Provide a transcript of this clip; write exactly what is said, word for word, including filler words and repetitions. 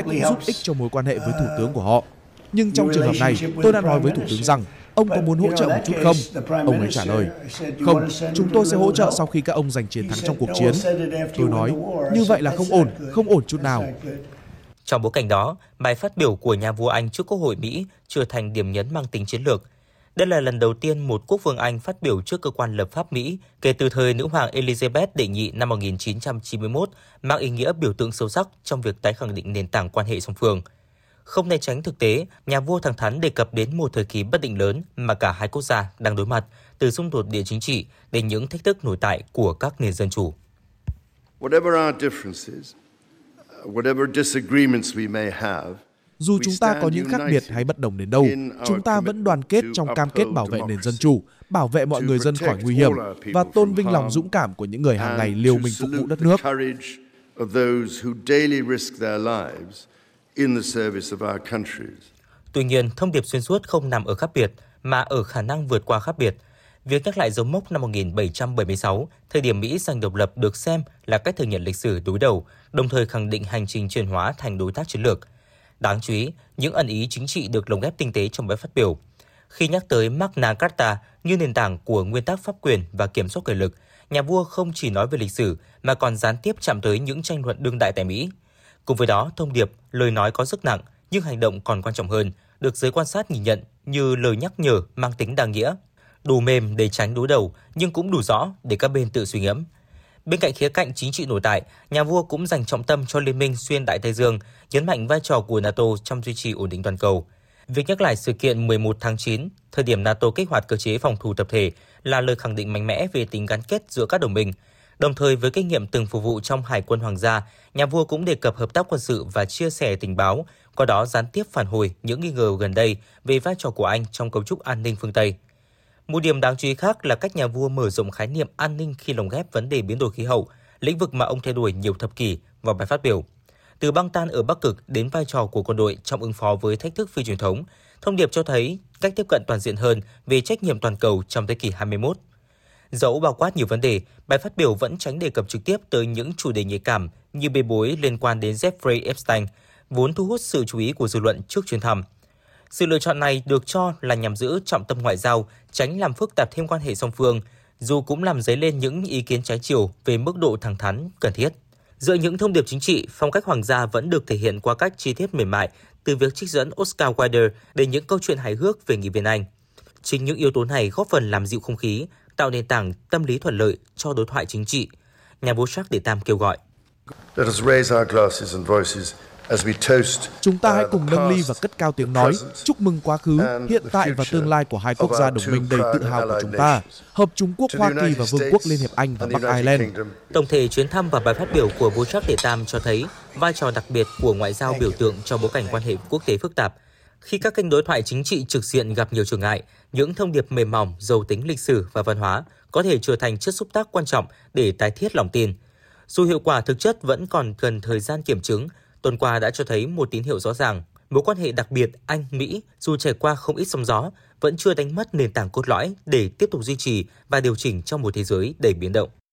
cũng giúp ích cho mối quan hệ với thủ tướng của họ. Nhưng trong trường hợp này, tôi đã nói với thủ tướng rằng, ông có muốn hỗ trợ một chút không? Ông ấy trả lời, không, chúng tôi sẽ hỗ trợ sau khi các ông giành chiến thắng trong cuộc chiến. Tôi nói, như vậy là không ổn, không ổn chút nào. Trong bối cảnh đó, bài phát biểu của nhà vua Anh trước Quốc hội Mỹ trở thành điểm nhấn mang tính chiến lược. Đây là lần đầu tiên một quốc vương Anh phát biểu trước cơ quan lập pháp Mỹ kể từ thời nữ hoàng Elizabeth đệ nhị năm một nghìn chín trăm chín mươi mốt, mang ý nghĩa biểu tượng sâu sắc trong việc tái khẳng định nền tảng quan hệ song phương. Không né tránh thực tế, nhà vua thẳng thắn đề cập đến một thời kỳ bất định lớn mà cả hai quốc gia đang đối mặt, từ xung đột địa chính trị đến những thách thức nội tại của các nền dân chủ. Whatever our differences, whatever disagreements we may have, dù chúng ta có những khác biệt hay bất đồng đến đâu, chúng ta vẫn đoàn kết trong cam kết bảo vệ nền dân chủ, bảo vệ mọi người dân khỏi nguy hiểm và tôn vinh lòng dũng cảm của những người hàng ngày liều mình phục vụ đất nước. Tuy nhiên, thông điệp xuyên suốt không nằm ở khác biệt, mà ở khả năng vượt qua khác biệt. Việc nhắc lại dấu mốc năm một nghìn bảy trăm bảy mươi sáu, thời điểm Mỹ giành độc lập, được xem là cách thừa nhận lịch sử đối đầu, đồng thời khẳng định hành trình chuyển hóa thành đối tác chiến lược. Đáng chú ý, những ẩn ý chính trị được lồng ghép tinh tế trong bài phát biểu. Khi nhắc tới Magna Carta như nền tảng của nguyên tắc pháp quyền và kiểm soát quyền lực, nhà vua không chỉ nói về lịch sử mà còn gián tiếp chạm tới những tranh luận đương đại tại Mỹ. Cùng với đó, thông điệp, lời nói có sức nặng nhưng hành động còn quan trọng hơn, được giới quan sát nhìn nhận như lời nhắc nhở mang tính đa nghĩa. Đủ mềm để tránh đối đầu nhưng cũng đủ rõ để các bên tự suy ngẫm. Bên cạnh khía cạnh chính trị nội tại, nhà vua cũng dành trọng tâm cho Liên minh xuyên Đại Tây Dương, nhấn mạnh vai trò của NATO trong duy trì ổn định toàn cầu. Việc nhắc lại sự kiện mười một tháng chín, thời điểm NATO kích hoạt cơ chế phòng thủ tập thể, là lời khẳng định mạnh mẽ về tính gắn kết giữa các đồng minh. Đồng thời với kinh nghiệm từng phục vụ trong Hải quân Hoàng gia, nhà vua cũng đề cập hợp tác quân sự và chia sẻ tình báo, qua đó gián tiếp phản hồi những nghi ngờ gần đây về vai trò của Anh trong cấu trúc an ninh phương Tây. Một điểm đáng chú ý khác là cách nhà vua mở rộng khái niệm an ninh khi lồng ghép vấn đề biến đổi khí hậu, lĩnh vực mà ông theo đuổi nhiều thập kỷ, vào bài phát biểu. Từ băng tan ở Bắc Cực đến vai trò của quân đội trong ứng phó với thách thức phi truyền thống, thông điệp cho thấy cách tiếp cận toàn diện hơn về trách nhiệm toàn cầu trong thế kỷ hai mươi mốt. Dẫu bao quát nhiều vấn đề, bài phát biểu vẫn tránh đề cập trực tiếp tới những chủ đề nhạy cảm như bê bối liên quan đến Jeffrey Epstein, vốn thu hút sự chú ý của dư luận trước chuyến thăm. Sự lựa chọn này được cho là nhằm giữ trọng tâm ngoại giao, tránh làm phức tạp thêm quan hệ song phương, dù cũng làm dấy lên những ý kiến trái chiều về mức độ thẳng thắn cần thiết. Giữa những thông điệp chính trị, phong cách hoàng gia vẫn được thể hiện qua cách chi tiết mềm mại, từ việc trích dẫn Oscar Wilde đến những câu chuyện hài hước về nghị viên Anh. Chính những yếu tố này góp phần làm dịu không khí, tạo nền tảng tâm lý thuận lợi cho đối thoại chính trị. Nhà vua Charles đệ Tam kêu gọi. Let us raise our glasses and voices as we toast. Chúng ta hãy cùng nâng ly và cất cao tiếng nói, chúc mừng quá khứ, hiện tại và tương lai của hai quốc gia đồng minh đầy tự hào của chúng ta, Hợp Trung Quốc Hoa Kỳ và Vương quốc Liên hiệp Anh và Bắc Ireland. Tổng thể chuyến thăm và bài phát biểu của vua Charles đệ Tam cho thấy vai trò đặc biệt của ngoại giao biểu tượng trong bối cảnh quan hệ quốc tế phức tạp. Khi các kênh đối thoại chính trị trực diện gặp nhiều trở ngại, những thông điệp mềm mỏng, giàu tính lịch sử và văn hóa có thể trở thành chất xúc tác quan trọng để tái thiết lòng tin. Dù hiệu quả thực chất vẫn còn cần thời gian kiểm chứng, tuần qua đã cho thấy một tín hiệu rõ ràng. Mối quan hệ đặc biệt Anh-Mỹ dù trải qua không ít sóng gió, vẫn chưa đánh mất nền tảng cốt lõi để tiếp tục duy trì và điều chỉnh trong một thế giới đầy biến động.